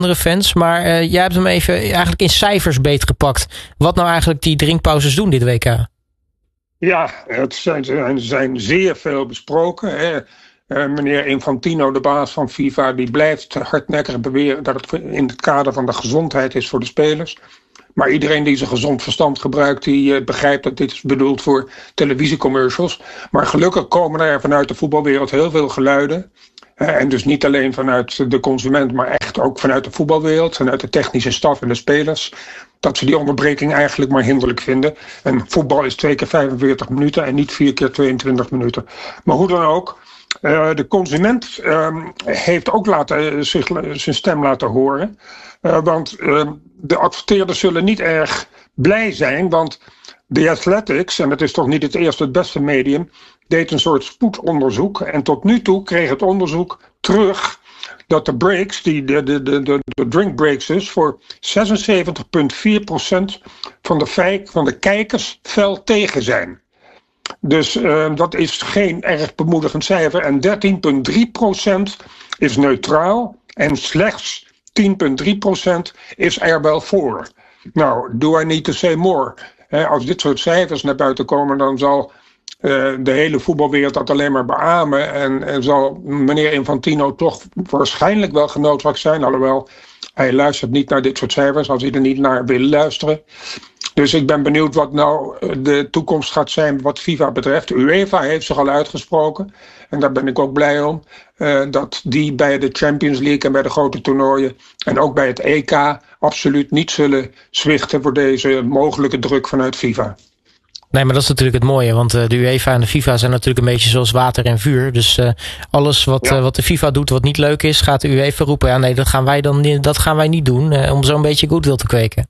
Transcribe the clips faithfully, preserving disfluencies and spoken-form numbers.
andere fans. Maar uh, jij hebt hem even eigenlijk in cijfers beetgepakt. Wat nou eigenlijk die drinkpauzes doen dit W K? Ja, het zijn, zijn, zijn zeer veel besproken. Hè. Uh, meneer Infantino, de baas van FIFA, die blijft hardnekkig beweren dat het in het kader van de gezondheid is voor de spelers. Maar iedereen die zijn gezond verstand gebruikt, die uh, begrijpt dat dit is bedoeld voor televisiecommercials. Maar gelukkig komen er vanuit de voetbalwereld heel veel geluiden. Uh, en dus niet alleen vanuit de consument, maar echt ook vanuit de voetbalwereld, vanuit de technische staf en de spelers. Dat ze die onderbreking eigenlijk maar hinderlijk vinden. En voetbal is twee keer vijfenveertig minuten en niet vier keer tweeëntwintig minuten. Maar hoe dan ook, uh, de consument uh, heeft ook laten, zich, zijn stem laten horen. Uh, want uh, de adverteerders zullen niet erg blij zijn, want The Athletics, en dat is toch niet het eerste het beste medium, deed een soort spoedonderzoek. En tot nu toe kreeg het onderzoek terug dat de breaks, die, de, de, de, de, de drink breaks dus, voor zesenzeventig komma vier procent van de, feit, van de kijkers fel tegen zijn. Dus uh, dat is geen erg bemoedigend cijfer. En dertien komma drie procent is neutraal en slechts tien komma drie procent is er wel voor. Nou, do I need to say more? He, als dit soort cijfers naar buiten komen, dan zal uh, de hele voetbalwereld dat alleen maar beamen. En, en zal meneer Infantino toch waarschijnlijk wel genoodzaakt zijn. Alhoewel, hij luistert niet naar dit soort cijfers als hij er niet naar wil luisteren. Dus ik ben benieuwd wat nou de toekomst gaat zijn wat FIFA betreft. UEFA heeft zich al uitgesproken. En daar ben ik ook blij om. Uh, dat die bij de Champions League en bij de grote toernooien en ook bij het E K absoluut niet zullen zwichten voor deze mogelijke druk vanuit FIFA. Nee, maar dat is natuurlijk het mooie. Want uh, de UEFA en de FIFA zijn natuurlijk een beetje zoals water en vuur. Dus uh, alles wat, ja. uh, wat de FIFA doet wat niet leuk is, gaat de UEFA roepen. Ja, nee, dat gaan wij dan dat gaan wij niet doen. Uh, om zo'n beetje goodwill te kweken.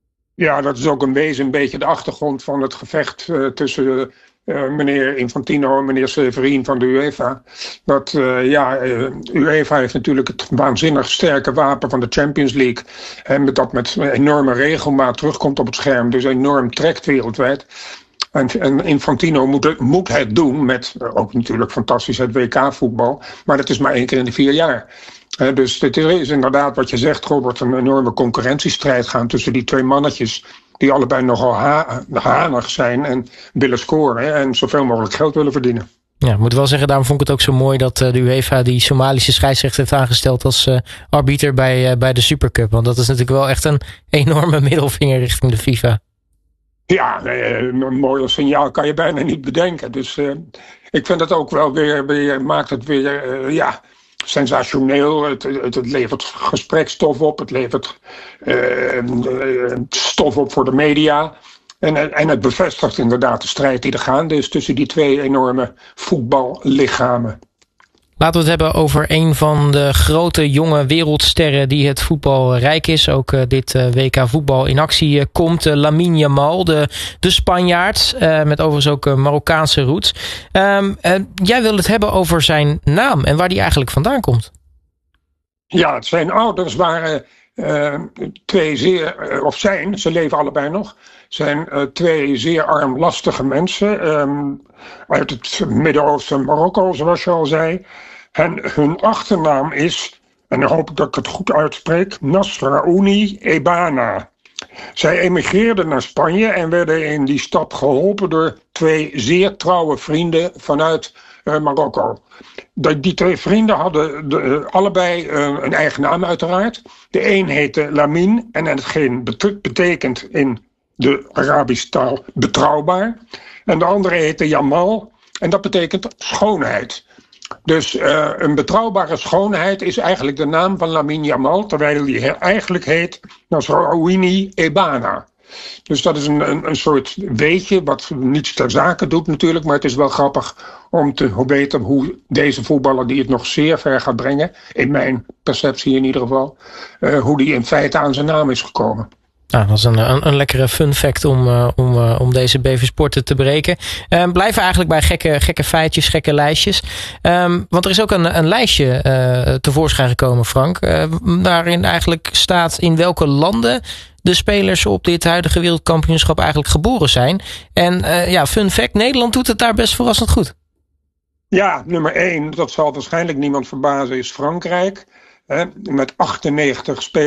Ja, dat is ook een wezen een beetje de achtergrond van het gevecht uh, tussen uh, meneer Infantino en meneer Severin van de UEFA. Dat uh, ja, uh, UEFA heeft natuurlijk het waanzinnig sterke wapen van de Champions League. En dat met enorme regelmaat terugkomt op het scherm. Dus enorm trekt wereldwijd. En, en Infantino moet het, moet het doen met uh, ook natuurlijk fantastisch het W K-voetbal. Maar dat is maar één keer in de vier jaar. Uh, dus dit is inderdaad wat je zegt, Robert, een enorme concurrentiestrijd gaan tussen die twee mannetjes die allebei nogal ha- hanig zijn en willen scoren hè, en zoveel mogelijk geld willen verdienen. Ja, ik moet wel zeggen, daarom vond ik het ook zo mooi dat uh, de UEFA die Somalische scheidsrechter heeft aangesteld als uh, arbiter bij, uh, bij de Supercup. Want dat is natuurlijk wel echt een enorme middelvinger richting de FIFA. Ja, nee, een mooier signaal kan je bijna niet bedenken. Dus uh, ik vind het ook wel weer, weer maakt het weer, uh, ja, sensationeel. Het, het, het levert gesprekstof op, het levert uh, stof op voor de media. En, en het bevestigt inderdaad de strijd die er gaande is tussen die twee enorme voetballichamen. Laten we het hebben over een van de grote jonge wereldsterren die het voetbal rijk is. Ook uh, dit uh, W K voetbal in actie uh, komt. Uh, Lamine Yamal, de, de Spanjaard. Uh, met overigens ook uh, Marokkaanse roots. Um, uh, jij wil het hebben over zijn naam en waar die eigenlijk vandaan komt. Ja, zijn ouders waren uh, twee zeer, uh, of zijn, ze leven allebei nog. Zijn uh, twee zeer armlastige mensen. Um, uit het Midden-Oosten Marokko, zoals je al zei. En hun achternaam is, en dan hoop ik dat ik het goed uitspreek, Nasraouni Ebana. Zij emigreerden naar Spanje en werden in die stap geholpen door twee zeer trouwe vrienden vanuit uh, Marokko. Die, die twee vrienden hadden de, uh, allebei uh, een eigen naam uiteraard. De een heette Lamine en hetgeen bet- betekent in de Arabische taal betrouwbaar. En de andere heette Yamal en dat betekent schoonheid. Dus uh, een betrouwbare schoonheid is eigenlijk de naam van Lamine Yamal, terwijl hij eigenlijk heet Nasraouni Ebana. Dus dat is een, een, een soort weetje wat niets ter zake doet natuurlijk, maar het is wel grappig om te weten hoe deze voetballer die het nog zeer ver gaat brengen, in mijn perceptie in ieder geval, uh, hoe die in feite aan zijn naam is gekomen. Nou, dat is een, een, een lekkere fun fact om, uh, om, uh, om deze B V Sporten te breken. Uh, blijven eigenlijk bij gekke, gekke feitjes, gekke lijstjes. Um, want er is ook een, een lijstje uh, tevoorschijn gekomen, Frank. Uh, waarin eigenlijk staat in welke landen de spelers op dit huidige wereldkampioenschap eigenlijk geboren zijn. En uh, ja, fun fact, Nederland doet het daar best verrassend goed. Ja, nummer één, dat zal waarschijnlijk niemand verbazen, is Frankrijk. Hè, met achtennegentig spelers.